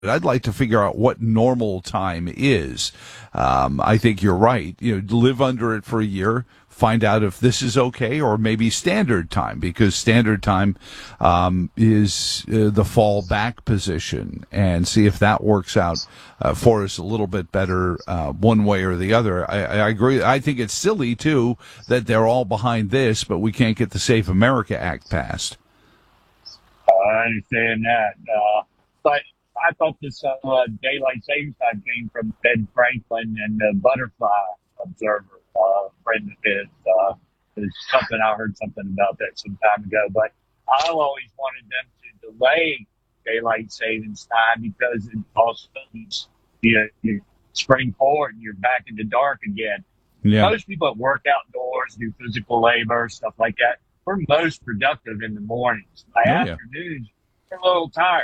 I'd like to figure out what normal time is. I think you're right. Live under it for a year, find out if this is okay, or maybe standard time, because standard time is the fall back position, and see if that works out for us a little bit better one way or the other. I agree. I think it's silly, too, that they're all behind this, but we can't get the Safe America Act passed. I understand that. But I thought this daylight savings time came from Ben Franklin and the Butterfly Observer, friend of his. There's something, I heard something about that some time ago. But I always wanted them to delay daylight savings time because it also you spring forward and you're back in the dark again. Yeah. Most people that work outdoors, do physical labor, stuff like that, we're most productive in the mornings. By afternoons, we're a little tired,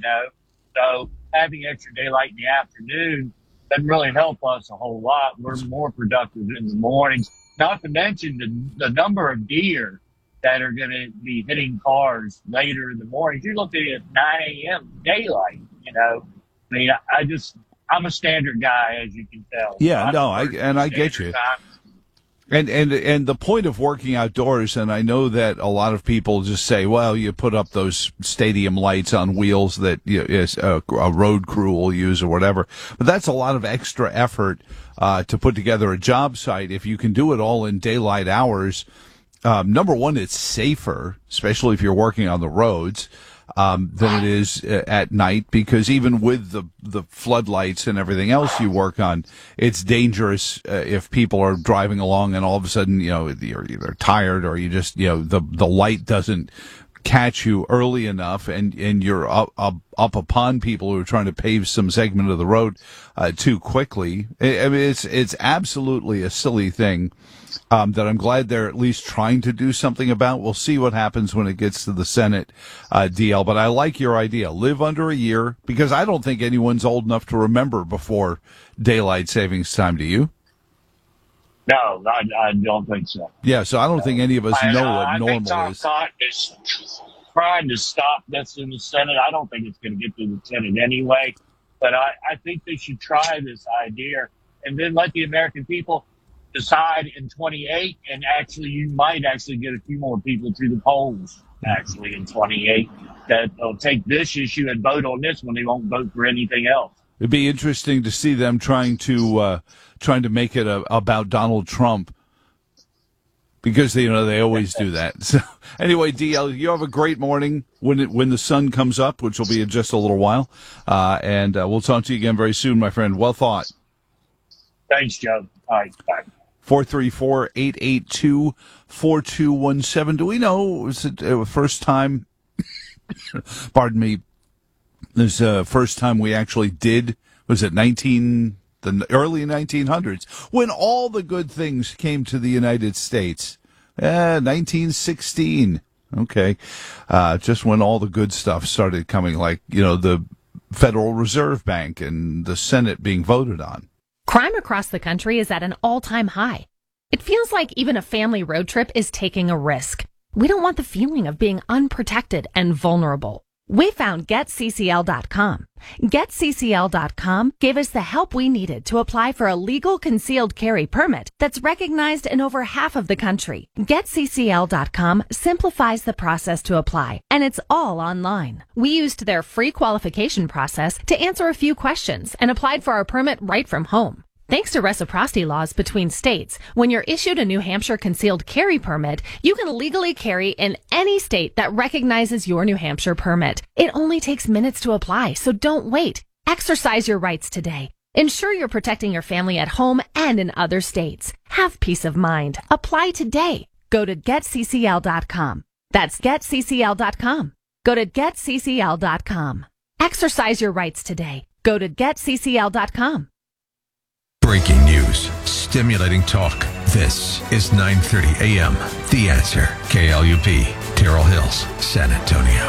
So having extra daylight in the afternoon doesn't really help us a whole lot. We're more productive in the mornings. Not to mention the number of deer that are going to be hitting cars later in the morning. You're looking at 9 a.m. daylight, I mean, I'm a standard guy, as you can tell. Yeah, I get you. Time. And the point of working outdoors, and I know that a lot of people just say, well, you put up those stadium lights on wheels that a road crew will use or whatever, but that's a lot of extra effort to put together a job site. If you can do it all in daylight hours, number one, it's safer, especially if you're working on the roads, than it is at night, because even with the floodlights and everything else you work on, it's dangerous if people are driving along and all of a sudden, you're either tired or you just, the light doesn't catch you early enough and you're up upon people who are trying to pave some segment of the road too quickly. I mean, it's absolutely a silly thing. That I'm glad they're at least trying to do something about. We'll see what happens when it gets to the Senate, DL. But I like your idea. Live under a year, because I don't think anyone's old enough to remember before daylight savings time. Do you? No, I don't think so. Yeah, so I don't think any of us know what normal is. I think Tom is trying to stop this in the Senate. I don't think it's going to get to the Senate anyway. But I think they should try this idea and then let the American people decide in 28, and you might get a few more people to the polls in 28 that will take this issue and vote on this when they won't vote for anything else. It'd be interesting to see them trying to make it about Donald Trump, because they always do that. So anyway, DL, you have a great morning when the sun comes up, which will be in just a little while, and we'll talk to you again very soon, my friend. Well thought. Thanks, Joe. All right, bye. 434-882-4217. Do we know, was it first time, pardon me, this first time we actually did, was it the early 1900s, when all the good things came to the United States? 1916. Okay. Just when all the good stuff started coming, like, the Federal Reserve Bank and the Senate being voted on. Crime across the country is at an all-time high. It feels like even a family road trip is taking a risk. We don't want the feeling of being unprotected and vulnerable. We found GetCCL.com. GetCCL.com gave us the help we needed to apply for a legal concealed carry permit that's recognized in over half of the country. GetCCL.com simplifies the process to apply, and it's all online. We used their free qualification process to answer a few questions and applied for our permit right from home. Thanks to reciprocity laws between states, when you're issued a New Hampshire concealed carry permit, you can legally carry in any state that recognizes your New Hampshire permit. It only takes minutes to apply, so don't wait. Exercise your rights today. Ensure you're protecting your family at home and in other states. Have peace of mind. Apply today. Go to GetCCL.com. That's GetCCL.com. Go to GetCCL.com. Exercise your rights today. Go to GetCCL.com. Breaking news, stimulating talk. This is 9:30 a.m. The Answer. KLUP, Terrell Hills, San Antonio.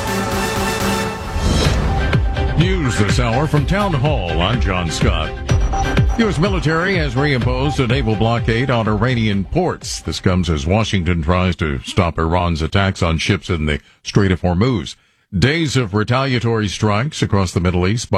News this hour from Town Hall. I'm John Scott. U.S. military has reimposed a naval blockade on Iranian ports. This comes as Washington tries to stop Iran's attacks on ships in the Strait of Hormuz. Days of retaliatory strikes across the Middle East